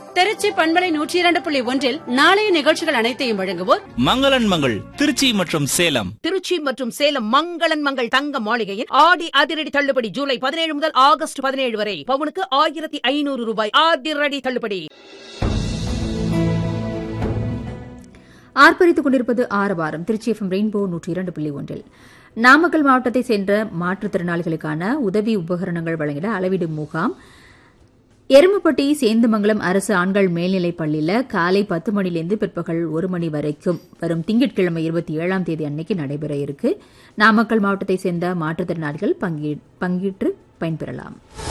திருச்சி பண்பலை 102.1 நாளைய நிகழ்ச்சிகள் அனைத்தையும் வழங்குவோர் மங்களன் மங்கள் திருச்சி மற்றும் சேலம். திருச்சி மற்றும் சேலம் மங்களன் மங்கள் தங்க மாளிகையில் ஆடி அதிரடி தள்ளுபடி ஜூலை 17 முதல் ஆகஸ்ட் 17 வரை பவுனுக்கு 1500 ரூபாய் அதிரடி தள்ளுபடி. ஆர்ப்பரித்துக் கொண்டிருப்பது ஆரவாரம் திருச்சி எஃப்எம் ரெயின்போ 102.1. நாமக்கல் மாவட்டத்தை சேர்ந்த மாற்றுத்திறனாளிகளுக்கான உதவி உபகரணங்கள் வழங்கிட அளவீடு முகாம் எருமப்பட்டி சேந்தமங்கலம் அரசு ஆண்கள் மேல்நிலைப் பள்ளியில் காலை 10 மணிலிருந்து பிற்பகல் 1 மணி வரைக்கும் வரும் திங்கட்கிழமை 27ஆம் தேதி அன்னைக்கு நடைபெற இருக்கு. நாமக்கல் மாவட்டத்தை சேர்ந்த மாற்றுத்திறனாளிகள் பங்கேற்று பயன்பெறலாம்.